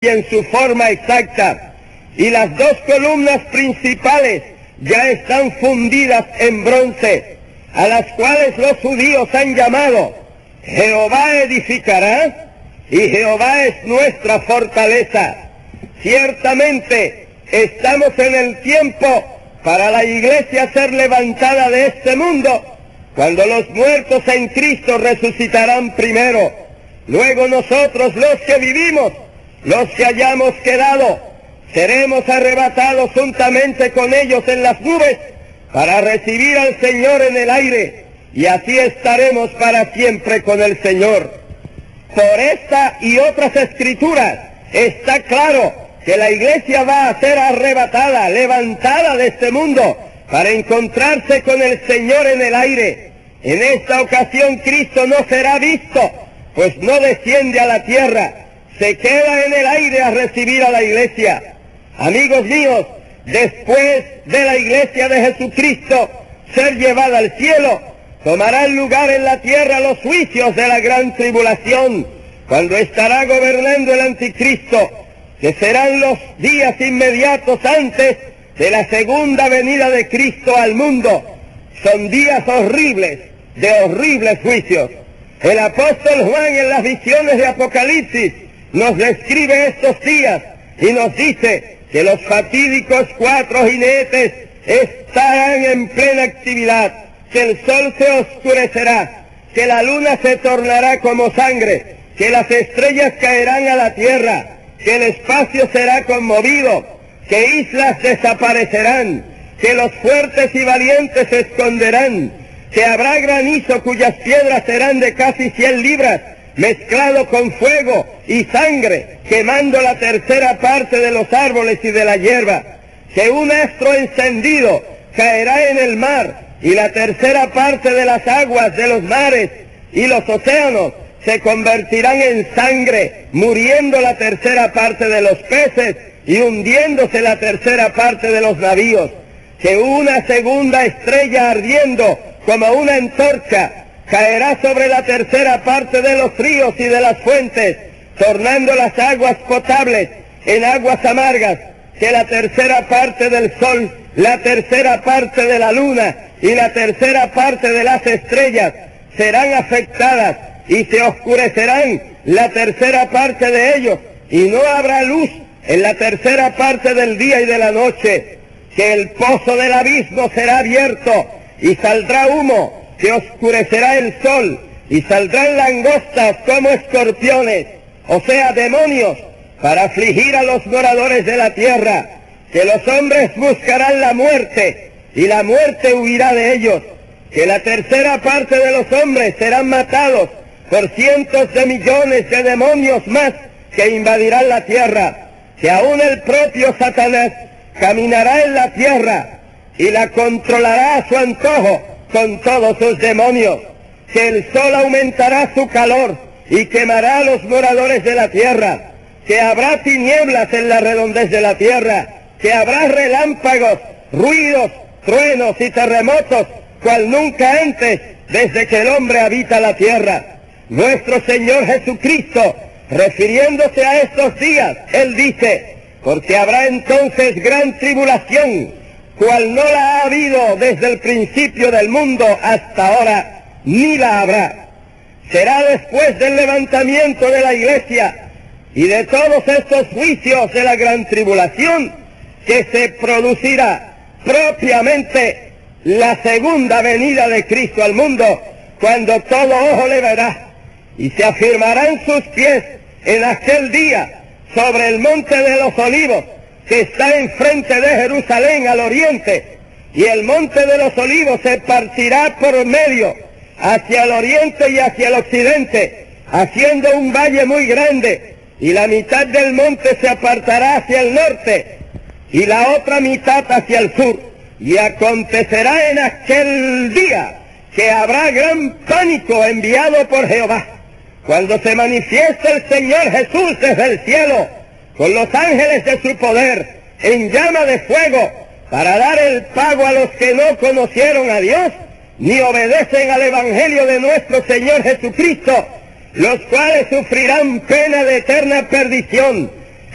y en su forma exacta, y las dos columnas principales ya están fundidas en bronce, a las cuales los judíos han llamado Jehová edificará y Jehová es nuestra fortaleza. Ciertamente estamos en el tiempo para la iglesia ser levantada de este mundo, cuando los muertos en Cristo resucitarán primero. Luego nosotros, los que vivimos, los que hayamos quedado, seremos arrebatados juntamente con ellos en las nubes para recibir al Señor en el aire, y así estaremos para siempre con el Señor. Por esta y otras escrituras está claro que la iglesia va a ser arrebatada, levantada de este mundo, para encontrarse con el Señor en el aire. En esta ocasión Cristo no será visto, pues no desciende a la tierra, se queda en el aire a recibir a la iglesia. Amigos míos, después de la iglesia de Jesucristo ser llevada al cielo, tomarán lugar en la tierra los juicios de la gran tribulación, cuando estará gobernando el anticristo, que serán los días inmediatos antes de la segunda venida de Cristo al mundo. Son días horribles, de horribles juicios. El apóstol Juan en las visiones de Apocalipsis nos describe estos días y nos dice que los fatídicos 4 jinetes estarán en plena actividad, que el sol se oscurecerá, que la luna se tornará como sangre, que las estrellas caerán a la tierra, que el espacio será conmovido, que islas desaparecerán, que los fuertes y valientes se esconderán, que habrá granizo cuyas piedras serán de casi 100 libras, mezclado con fuego y sangre, quemando la tercera parte de los árboles y de la hierba, que un astro encendido caerá en el mar, y la tercera parte de las aguas de los mares y los océanos se convertirán en sangre, muriendo la tercera parte de los peces y hundiéndose la tercera parte de los navíos, que una segunda estrella ardiendo como una antorcha caerá sobre la tercera parte de los ríos y de las fuentes, tornando las aguas potables en aguas amargas, que la tercera parte del sol, la tercera parte de la luna y la tercera parte de las estrellas serán afectadas, y se oscurecerán la tercera parte de ellos, y no habrá luz en la tercera parte del día y de la noche, que el pozo del abismo será abierto, y saldrá humo, que oscurecerá el sol, y saldrán langostas como escorpiones, o sea, demonios, para afligir a los moradores de la tierra, que los hombres buscarán la muerte, y la muerte huirá de ellos, que la tercera parte de los hombres serán matados por cientos de millones de demonios más que invadirán la tierra, que aún el propio Satanás caminará en la tierra y la controlará a su antojo con todos sus demonios, que el sol aumentará su calor y quemará a los moradores de la tierra, que habrá tinieblas en la redondez de la tierra, que habrá relámpagos, ruidos, truenos y terremotos, cual nunca antes desde que el hombre habita la tierra. Nuestro Señor Jesucristo, refiriéndose a estos días, Él dice, porque habrá entonces gran tribulación, cual no la ha habido desde el principio del mundo hasta ahora, ni la habrá. Será después del levantamiento de la iglesia y de todos estos juicios de la gran tribulación que se producirá propiamente la segunda venida de Cristo al mundo, cuando todo ojo le verá y se afirmarán sus pies en aquel día sobre el monte de los olivos, que está enfrente de Jerusalén al oriente, y el monte de los olivos se partirá por medio hacia el oriente y hacia el occidente, haciendo un valle muy grande, y la mitad del monte se apartará hacia el norte y la otra mitad hacia el sur. Y acontecerá en aquel día que habrá gran pánico enviado por Jehová, cuando se manifieste el Señor Jesús desde el cielo, con los ángeles de su poder, en llama de fuego, para dar el pago a los que no conocieron a Dios, ni obedecen al Evangelio de nuestro Señor Jesucristo, los cuales sufrirán pena de eterna perdición,